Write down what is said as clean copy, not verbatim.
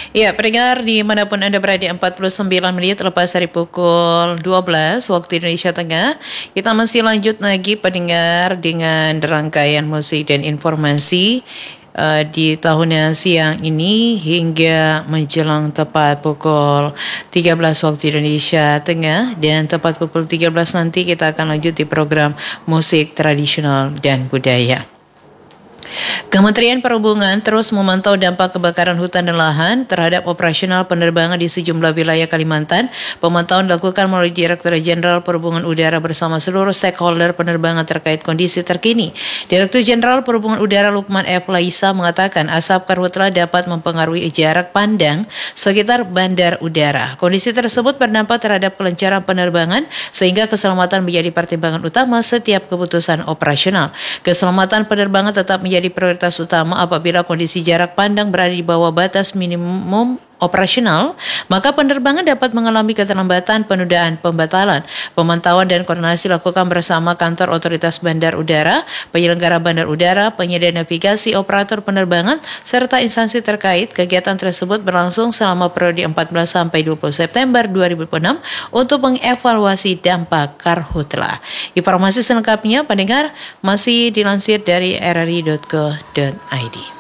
Ya, pendengar dimanapun Anda berada, 49 menit lepas dari pukul 12 waktu Indonesia Tengah. Kita masih lanjut lagi pendengar dengan rangkaian musik dan informasi di tahun siang ini hingga menjelang tepat pukul 13 waktu Indonesia Tengah, dan tepat pukul 13 nanti kita akan lanjut di program musik tradisional dan budaya. Kementerian Perhubungan terus memantau dampak kebakaran hutan dan lahan terhadap operasional penerbangan di sejumlah wilayah Kalimantan. Pemantauan dilakukan melalui Direktur Jenderal Perhubungan Udara bersama seluruh stakeholder penerbangan terkait kondisi terkini. Direktur Jenderal Perhubungan Udara Lukman F. Laisa mengatakan asap karhutla dapat mempengaruhi jarak pandang sekitar bandar udara. Kondisi tersebut berdampak terhadap kelancaran penerbangan sehingga keselamatan menjadi pertimbangan utama setiap keputusan operasional. Keselamatan penerbangan tetap menjadi prioritas utama apabila kondisi jarak pandang berada di bawah batas minimum operasional, maka penerbangan dapat mengalami keterlambatan, penundaan, pembatalan. Pemantauan dan koordinasi dilakukan bersama kantor otoritas bandar udara, penyelenggara bandar udara, penyedia navigasi, operator penerbangan, serta instansi terkait. Kegiatan tersebut berlangsung selama periode 14 sampai 20 September 2006 untuk mengevaluasi dampak karhutla. Informasi selengkapnya pendengar masih dilansir dari rri.co.id.